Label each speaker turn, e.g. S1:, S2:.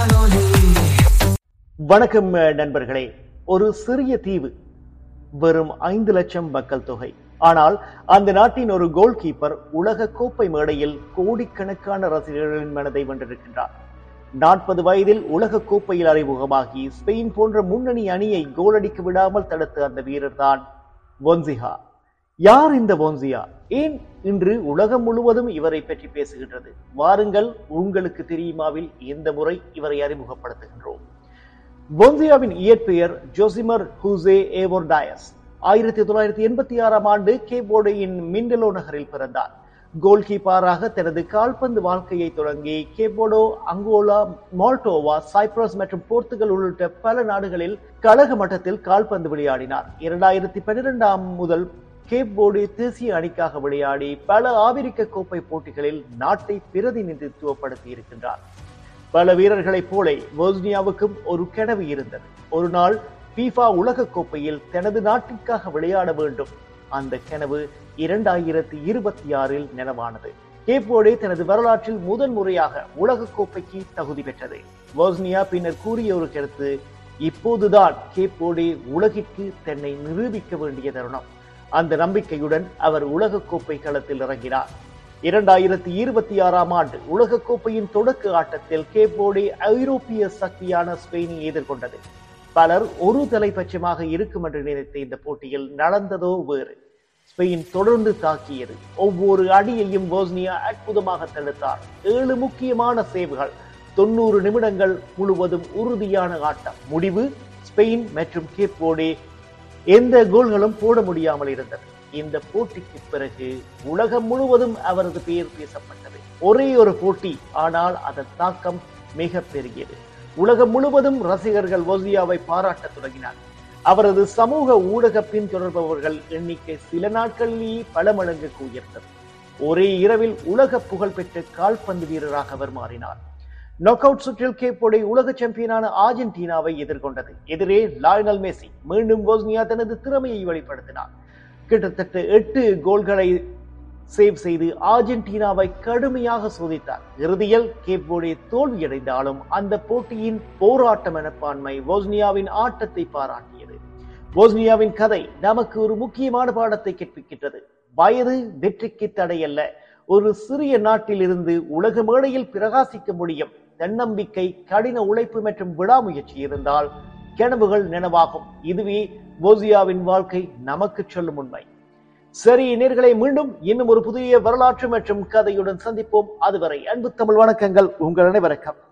S1: வணக்கம் நண்பர்களே. ஒரு சிறிய தீவு, வெறும் 5 லட்சம் மக்கள் தொகை. ஆனால் அந்த நாட்டின் ஒரு கோல் கீப்பர் உலக கோப்பை மேடையில் கோடிக்கணக்கான ரசிகர்களின் மனதை வென்றிருக்கின்றார். 40 வயதில் உலக கோப்பையில் அறிமுகமாகி ஸ்பெயின் போன்ற முன்னணி அணியை கோலடிக்க விடாமல் தடுத்த அந்த வீரர் தான் பொன்சிஹா. யார் இந்த பொன்சிஹா? ஏன் இன்று உலகம் முழுவதும் இவரை பற்றி பேசுகின்றது? வாருங்கள், உங்களுக்கு தெரியுமாவில் இந்த முறை இவரை அறிமுகப்படுத்துகின்றோம். பொன்சிஹாவின் இயற்பெயர் ஜோசிமர் ஹூசே ஏவோர் டயஸ். 1986ஆம் ஆண்டு கேப்போடையின் மிண்டலோ நகரில் பிறந்தார். கோல் கீப்பராக தனது கால்பந்து வாழ்க்கையை தொடங்கி கேப்போடோ, அங்கோலா, மால்டோவா, சைப்ரஸ் மற்றும் போர்த்துகல் உள்ளிட்ட பல நாடுகளில் கழக மட்டத்தில் கால்பந்து விளையாடினார். 2012ஆம் முதல் கேப்போடு தேசிய அணிக்காக விளையாடி பல ஆபிரிக்க கோப்பை போட்டிகளில் நாட்டை பிரதிநிதித்துவப்படுத்தி இருக்கின்றார். பல வீரர்களைப் போல பொஸ்னியாவுக்கும் ஒரு கனவு இருந்தது. ஒரு நாள் FIFA உலக கோப்பையில் தனது நாட்டிற்காக விளையாட வேண்டும். அந்த கனவு 2026இல் நனவானது. கேப்போடே தனது வரலாற்றில் முதன் முறையாக உலக கோப்பைக்கு தகுதி பெற்றது. பொஸ்னியா பின்னர் கூறிய ஒரு கருத்து, இப்போதுதான் கேப்போடே உலகிற்கு தன்னை நிரூபிக்க வேண்டிய தருணம். அந்த நம்பிக்கையுடன் அவர் உலக கோப்பை களத்தில் இறங்கினார். 2026ஆம் ஆண்டு உலக கோப்பையின் தொடக்க ஆட்டத்தில் கேப்போடே ஐரோப்பிய சக்தியான ஸ்பெயினை எதிர்கொண்டது. பலர் ஒரு தலைபட்சமாக இருக்கும் என்று நினைத்த இந்த போட்டியில் நடந்ததோ வேறு. ஸ்பெயின் தொடர்ந்து தாக்கியது. ஒவ்வொரு அடியையும் பொஸ்னியா அற்புதமாக தடுத்தார். 7 முக்கியமான சேவுகள், 90 நிமிடங்கள் முழுவதும் உறுதியான ஆட்டம். முடிவு, ஸ்பெயின் மற்றும் கேப்போடே எந்த கோல்களும் போட முடியாமல் இருந்தது. இந்த போட்டிக்கு பிறகு உலகம் முழுவதும் அவரது பெயர் பேசப்பட்டது. ஒரே ஒரு போட்டி, ஆனால் அதன் தாக்கம் மிக பெரியது. உலகம் முழுவதும் ரசிகர்கள் பொன்சிஹாவை பாராட்ட தொடங்கினார். அவரது சமூக ஊடக பின்தொடர்பவர்கள் எண்ணிக்கை சில நாட்களிலேயே பல மடங்குக்கு உயர்ந்தது. ஒரே இரவில் உலக புகழ்பெற்ற கால்பந்து வீரராக அவர் மாறினார். நாக் அவுட் சுற்றில் கேப்போடே உலக சாம்பியனான அர்ஜென்டினாவை எதிர்கொண்டது. எதிரே லயனல் மெஸ்ஸி. மீண்டும் பொஸ்னியா தனது திறமையை வெளிப்படுத்தினார். கிட்டத்தட்ட 8 கோல்களை சேவ் செய்து அர்ஜென்டினாவை கடுமையாக சோதித்தார். இறுதியில் கேப்போடே தோல்வியடைந்தாலும் அந்த போட்டியின் போராட்ட மனப்பான்மை பொஸ்னியாவின் ஆட்டத்தை பாராட்டியது. பொஸ்னியாவின் கதை நமக்கு ஒரு முக்கியமான பாடத்தை கற்பிக்கின்றது. வயது வெற்றிக்கு தடையல்ல. ஒரு சிறிய நாட்டில் இருந்து உலக மேடையில் பிரகாசிக்க முடியும். தன்னம்பிக்கை, கடின உழைப்பு மற்றும் விடாமுயற்சி இருந்தால் கனவுகள் நினைவாகும். இதுவே பொன்சிஹாவின் வாழ்க்கை நமக்கு சொல்லும் உண்மை. சரி நேயர்களே, மீண்டும் இன்னும் ஒரு புதிய வரலாற்று மற்றும் கதையுடன் சந்திப்போம். அதுவரை அன்பு தமிழ் வணக்கங்கள் உங்கள் அனைவருக்கும்.